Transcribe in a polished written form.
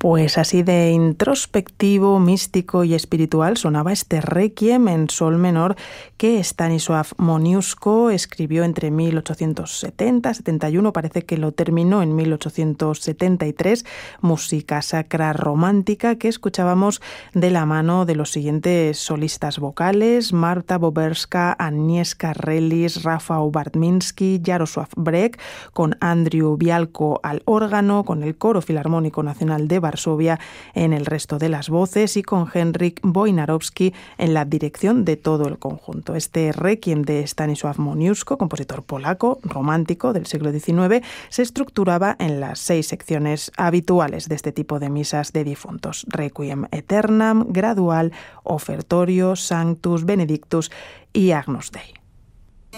Pues así de introspectivo, místico y espiritual sonaba este Requiem en sol menor que Stanisław Moniuszko escribió entre 1870-71, parece que lo terminó en 1873, música sacra romántica que escuchábamos de la mano de los siguientes solistas vocales: Marta Boberska, Agnieszka Relis, Rafał Bartminski, Jarosław Brek, con Andrew Bialko al órgano, con el Coro Filarmónico Nacional de Varsovia en el resto de las voces y con Henryk Wojnarowski en la dirección de todo el conjunto. Este Requiem de Stanisław Moniuszko, compositor polaco, romántico del siglo XIX, se estructuraba en las 6 secciones habituales de este tipo de misas de difuntos: Requiem Aeternam, Gradual, Ofertorio, Sanctus, Benedictus y Agnus Dei.